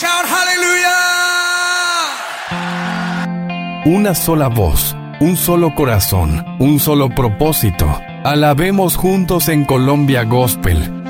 shout hallelujah. Una sola voz, un solo corazón, un solo propósito. Alabemos juntos en Colombia Gospel.